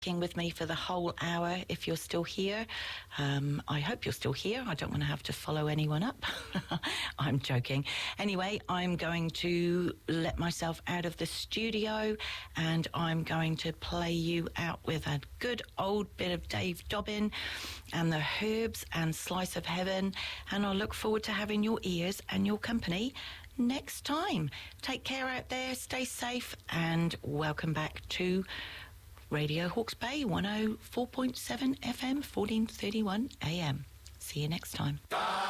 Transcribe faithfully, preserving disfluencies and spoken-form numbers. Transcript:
with me for the whole hour. If you're still here, um, I hope you're still here. I don't want to have to follow anyone up. I'm joking. Anyway, I'm going to let myself out of the studio and I'm going to play you out with a good old bit of Dave Dobbin and the Herbs and Slice of Heaven, and I look forward to having your ears and your company next time. Take care out there, stay safe, and welcome back to Radio Hawke's Bay, one oh four point seven F M, fourteen thirty-one A M. See you next time.